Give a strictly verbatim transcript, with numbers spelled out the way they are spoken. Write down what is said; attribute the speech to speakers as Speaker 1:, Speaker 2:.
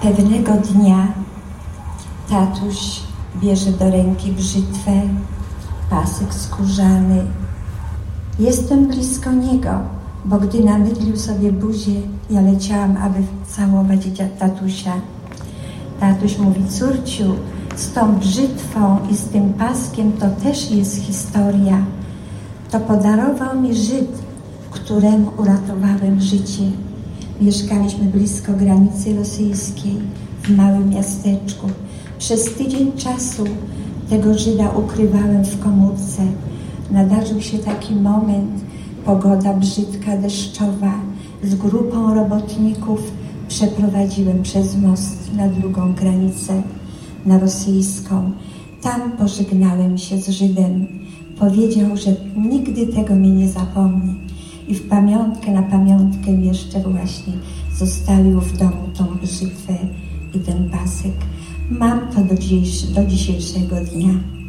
Speaker 1: Pewnego dnia tatuś bierze do ręki brzytwę, pasek skórzany. Jestem blisko niego, bo gdy namydlił sobie buzię, ja leciałam, aby całować tatusia. Tatuś mówi: córciu, z tą brzytwą i z tym paskiem to też jest historia. To podarował mi Żyd, któremu uratowałem życie. Mieszkaliśmy blisko granicy rosyjskiej, w małym miasteczku. Przez tydzień czasu tego Żyda ukrywałem w komórce. Nadarzył się taki moment, pogoda brzydka, deszczowa. Z grupą robotników przeprowadziłem przez most na drugą granicę, na rosyjską. Tam pożegnałem się z Żydem. Powiedział, że nigdy tego mnie nie zapomni. I w pamiątkę, na pamiątkę jeszcze właśnie zostawił w domu tą brzytwę i ten pasek. Mam to do, dziś, do dzisiejszego dnia.